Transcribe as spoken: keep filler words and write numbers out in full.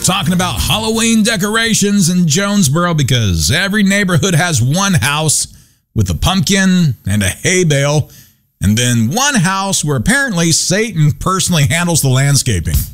talking about Halloween decorations in Jonesboro because every neighborhood has one house with a pumpkin and a hay bale, and then one house where apparently Satan personally handles the landscaping.